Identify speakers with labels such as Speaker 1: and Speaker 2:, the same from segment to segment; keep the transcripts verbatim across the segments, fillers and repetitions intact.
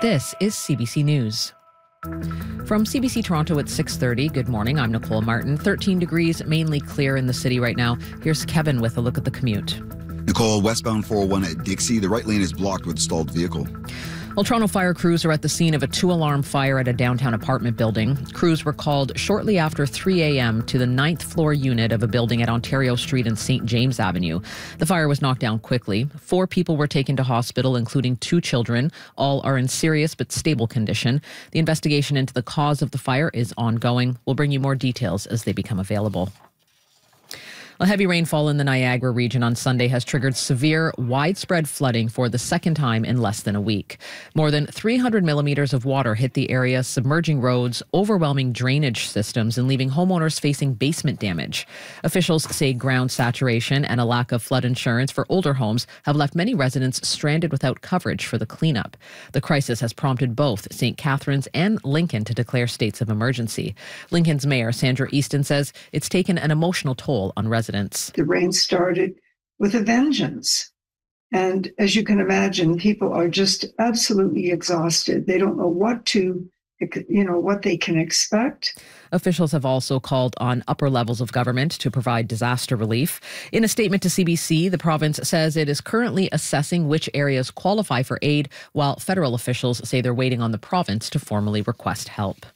Speaker 1: This is C B C News. From C B C Toronto at six thirty, good morning. I'm Nicole Martin. thirteen degrees, mainly clear in the city right now. Here's Kevin with a look at the commute.
Speaker 2: Nicole, westbound four oh one at Dixie. The right lane is blocked with a stalled vehicle.
Speaker 1: Well, Toronto fire crews are at the scene of a two-alarm fire at a downtown apartment building. Crews were called shortly after three a.m. to the ninth floor unit of a building at Ontario Street and Saint James Avenue. The fire was knocked down quickly. Four people were taken to hospital, including two children. All are in serious but stable condition. The investigation into the cause of the fire is ongoing. We'll bring you more details as they become available. Well, heavy rainfall in the Niagara region on Sunday has triggered severe, widespread flooding for the second time in less than a week. More than three hundred millimeters of water hit the area, submerging roads, overwhelming drainage systems, and leaving homeowners facing basement damage. Officials say ground saturation and a lack of flood insurance for older homes have left many residents stranded without coverage for the cleanup. The crisis has prompted both Saint Catharines and Lincoln to declare states of emergency. Lincoln's Mayor Sandra Easton says it's taken an emotional toll on residents.
Speaker 3: The rain started with a vengeance. And as you can imagine, people are just absolutely exhausted. They don't know what to, you know, what they can expect.
Speaker 1: Officials have also called on upper levels of government to provide disaster relief. In a statement to C B C, the province says it is currently assessing which areas qualify for aid, while federal officials say they're waiting on the province to formally request help.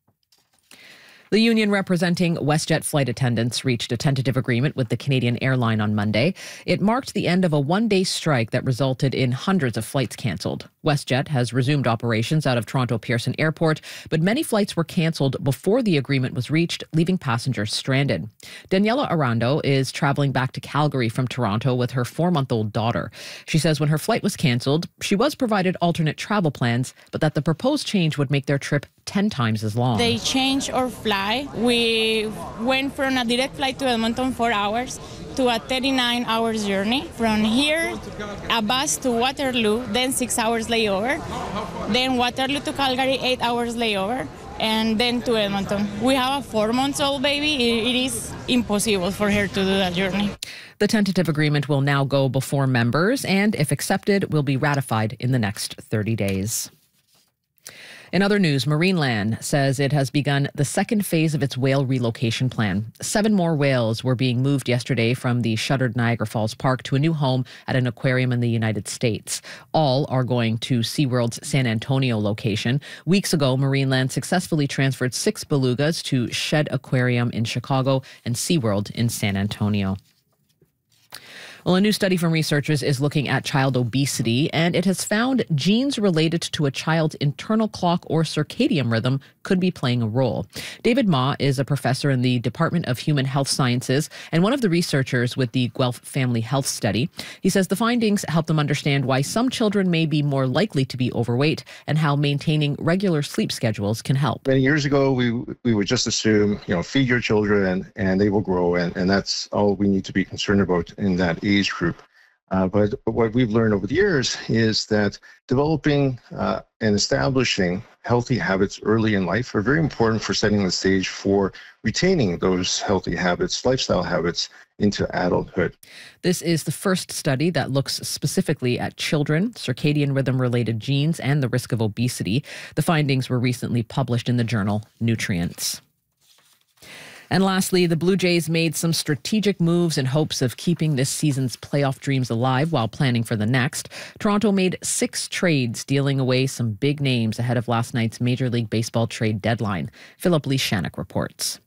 Speaker 1: The union representing WestJet flight attendants reached a tentative agreement with the Canadian airline on Monday. It marked the end of a one-day strike that resulted in hundreds of flights cancelled. WestJet has resumed operations out of Toronto Pearson Airport, but many flights were cancelled before the agreement was reached, leaving passengers stranded. Daniela Arando is travelling back to Calgary from Toronto with her four-month-old daughter. She says when her flight was cancelled, she was provided alternate travel plans, but that the proposed change would make their trip ten times as long.
Speaker 4: They changed our flight. We went from a direct flight to Edmonton, four hours, to a thirty-nine hours journey. From here, a bus to Waterloo, then six hours layover. Then Waterloo to Calgary, eight hours layover, and then to Edmonton. We have a four-month-old baby. It is impossible for her to do that journey.
Speaker 1: The tentative agreement will now go before members, and if accepted, will be ratified in the next thirty days. In other news, Marineland says it has begun the second phase of its whale relocation plan. Seven more whales were being moved yesterday from the shuttered Niagara Falls Park to a new home at an aquarium in the United States. All are going to SeaWorld's San Antonio location. Weeks ago, Marineland successfully transferred six belugas to Shed Aquarium in Chicago and SeaWorld in San Antonio. Well, a new study from researchers is looking at child obesity, and it has found genes related to a child's internal clock or circadian rhythm could be playing a role. David Ma is a professor in the Department of Human Health Sciences and one of the researchers with the Guelph Family Health Study. He says the findings help them understand why some children may be more likely to be overweight and how maintaining regular sleep schedules can help.
Speaker 5: Many years ago, we we would just assume, you know, feed your children and they will grow, and, and that's all we need to be concerned about in that age group. Uh, but, but what we've learned over the years is that developing uh, and establishing healthy habits early in life are very important for setting the stage for retaining those healthy habits, lifestyle habits, into adulthood.
Speaker 1: This is the first study that looks specifically at children, circadian rhythm-related genes, and the risk of obesity. The findings were recently published in the journal Nutrients. And lastly, the Blue Jays made some strategic moves in hopes of keeping this season's playoff dreams alive while planning for the next. Toronto made six trades, dealing away some big names ahead of last night's Major League Baseball trade deadline. Philip Lee Shannock reports.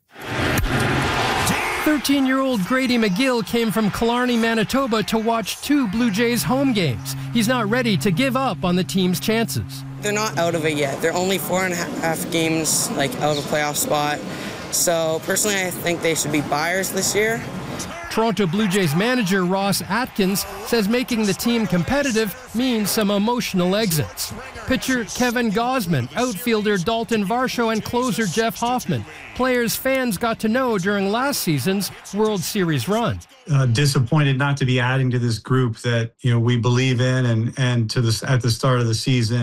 Speaker 6: thirteen-year-old Grady McGill came from Killarney, Manitoba to watch two Blue Jays home games. He's not ready to give up on the team's chances.
Speaker 7: They're not out of it yet. They're only four and a half games like out of a playoff spot. So personally, I think they should be buyers this year.
Speaker 6: Toronto Blue Jays manager Ross Atkins says making the team competitive means some emotional exits. Pitcher Kevin Gausman, outfielder Dalton Varsho, and closer Jeff Hoffman, players fans got to know during last season's World Series run.
Speaker 8: Uh, disappointed not to be adding to this group that, you know, we believe in and and to this at the start of the season.